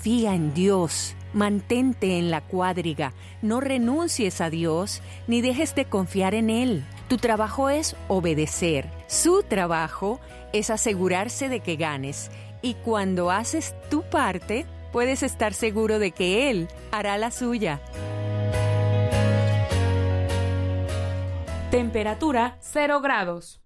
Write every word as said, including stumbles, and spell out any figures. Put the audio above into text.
confía en Dios. Mantente en la cuadriga, no renuncies a Dios ni dejes de confiar en Él. Tu trabajo es obedecer. Su trabajo es asegurarse de que ganes. Y cuando haces tu parte, puedes estar seguro de que Él hará la suya. Temperatura cero grados.